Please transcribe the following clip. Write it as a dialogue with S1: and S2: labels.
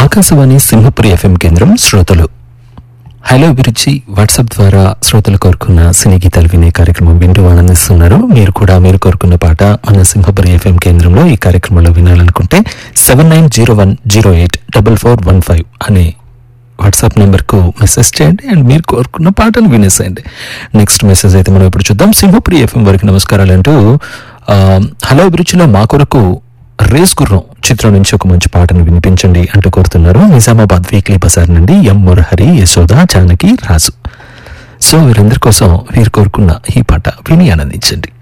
S1: Akashvani Simhapuri FM కేంద్రం. శ్రోతలు hello అభిరుచి వాట్సాప్ ద్వారా శ్రోతలు కోరుకున్న సినీ గీతాలు వినే కార్యక్రమం వింటూ ఆనందిస్తున్నారు. మీరు కూడా మీరు కోరుకున్న పాట మన సింహపురి ఎఫ్ఎం కేంద్రంలో ఈ కార్యక్రమంలో వినాలనుకుంటే 7901084415 అనే వాట్సాప్ నెంబర్కు మెసేజ్ చేయండి అండ్ మీరు కోరుకున్న పాటను వినేసేయండి. నెక్స్ట్ మెసేజ్ అయితే మనం ఇప్పుడు చూద్దాం. సింహపురి ఎఫ్ఎం వారికి నమస్కారాలు అంటూ హలో అభిరుచిలో మా కొరకు రేస్ గుర్రం చిత్రం నుంచి ఒక మంచి పాటను వినిపించండి అంటూ కోరుతున్నారు. నిజామాబాద్ వీక్లీ బజార్ నుండి ఎం మురహరి, యశోద, జానకి, రాజు. సో వీరందరి కోసం వీరు కోరుకున్న ఈ పాట విని ఆనందించండి.